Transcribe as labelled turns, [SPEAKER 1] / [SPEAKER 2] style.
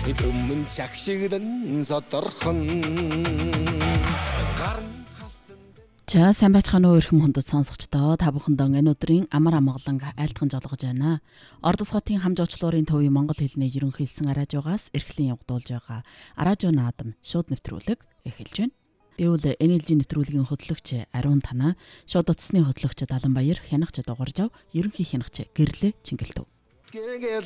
[SPEAKER 1] Төмөн чагшигдан содорхон.
[SPEAKER 2] За сайн байцгаана уу эрхэм хүндэт сонсогчдоо та бүхэндээ энэ өдрийн амар амгалан айлтган жолгож байна. Ордос хотын хам жуулчлалын төвийн монгол хэлний ерөнхийлсөн аражуугаас эрхлэн явагдуулж байгаа аражуу наадам шууд нэвтрүүлэг эхэлж байна. Би бол NLG нэвтрүүлгийн хөтлөгч Ариун Танаа, шууд утасны хөтлөгч Даланбаяр, хянагч Дугаржав, ерөнхий хянагч Гэрлээ Чингэлтөв.